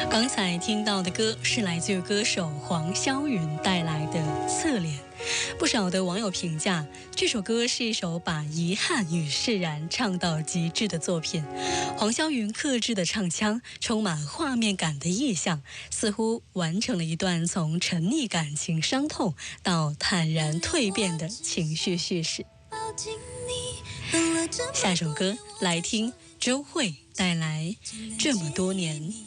刚才听到的歌是来自于歌手黄霄云带来的《侧脸》。不少的网友评价，这首歌是一首把遗憾与释然唱到极致的作品。黄霄云克制的唱腔，充满画面感的意象，似乎完成了一段从沉溺感情伤痛到坦然蜕变的情绪叙事。下首歌来听周蕙带来《这么多年